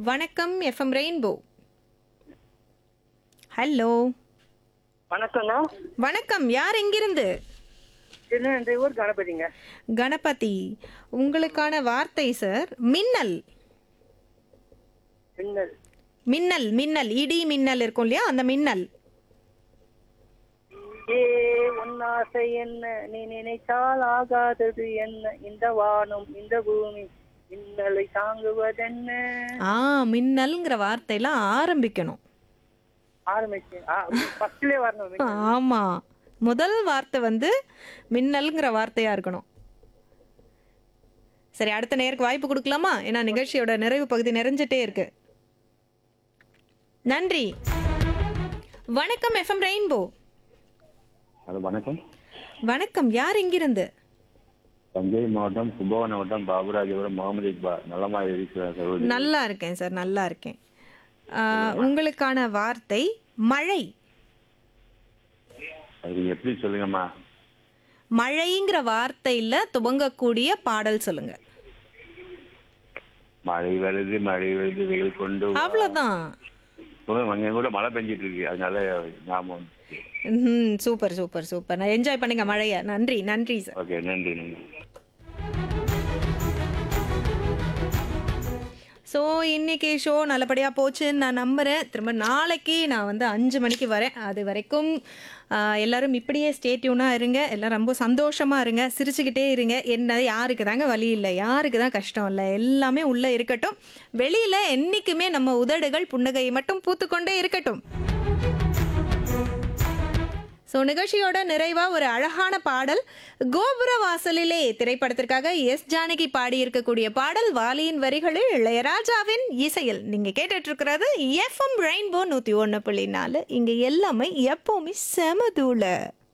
வணக்கம் FM rainbow. Hello. வணக்கங்க. வணக்கம். யார் எங்கிருந்து? திருநெல்வேலி கணபதிங்க. கணபதி. உங்களுக்கான வார்த்தை சார் மின்னல். மின்னல். மின்னல் மின்னல் இடி மின்னல் இருக்கும் இல்லையா, அந்த மின்னல். ஏ உன்னாசை என்ன, நீ நினைத்தால் ஆகாதது என்ன, இந்த வானம் இந்த பூமி மின்னலை தாங்குவதென்ன. மின்னல்ங்கிற வார்த்தையெல்லாம் ஆரம்பிக்கணும். ஆரம்பிச்சு ஃபர்ஸ்ட்லயே வரணும். ஆமா, முதல் வார்த்தை வந்து மின்னல்ங்கிற வார்த்தையா இருக்கணும். சரி, அடுத்த நேருக்கு வாய்ப்பு கொடுக்கலாமா? ஏன்னா நிகழ்ச்சியோட நிறைவு பகுதி நிறைஞ்சிட்டே இருக்கு. நன்றி. வணக்கம் எஃப்எம் ரெயின்போ. ஹலோ வணக்கம். வணக்கம். யார் எங்கிருந்து? தஞ்சை மாவட்டம் கும்பகோணம் வட்டம் பாபுராஜபுரம் முகமது இக்பால். நலமா இருக்கிறார்? நல்லா இருக்கேன் சார், நல்லா இருக்கேன். உங்களுக்கான வார்த்தை மழை. அது எப்படி சொல்லுங்கம்மா? மழைங்கிற வார்த்தையில துவங்கக்கூடிய பாடல் சொல்லுங்க. மழை வருது வெயில் கொண்டு வா. அவ்வளவுதான். அங்க கூட மழை பெஞ்சிட்டு இருக்கு, அதனால ஞாபகம். Super super super. என்ஜாய் பண்ணுங்க மழைய. நன்றி நன்றி சார். ஓகே, நன்றி நன்றி. ஸோ இன்னைக்கு ஷோ நல்லபடியாக போச்சுன்னு நான் நம்புகிறேன். திரும்ப நாளைக்கு நான் வந்து 5 மணிக்கு வரேன். அது வரைக்கும் எல்லாரும் இப்படியே ஸ்டேட்யூனாக இருங்க. எல்லோரும் ரொம்ப சந்தோஷமாக இருங்க, சிரிச்சுக்கிட்டே இருங்க. என்ன யாருக்கு தாங்க வலி இல்லை, யாருக்கு தான் கஷ்டம் இல்லை, எல்லாமே உள்ளே இருக்கட்டும். வெளியில் என்றைக்குமே நம்ம உதடுகள் புன்னகையை மட்டும் பூத்துக்கொண்டே இருக்கட்டும். ஸோ நிகழ்ச்சியோட நிறைவாக ஒரு அழகான பாடல், கோபுர வாசலிலே திரைப்படத்திற்காக எஸ் ஜானகி பாடியிருக்கக்கூடிய பாடல் வாலியின் வரிகளில் இளையராஜாவின் இசையில். நீங்கள் கேட்டுட்டு இருக்கிறது எஃப்எம் ரெயின்போ 101.4. இங்கே எல்லாமே எப்போவுமே செமதூள.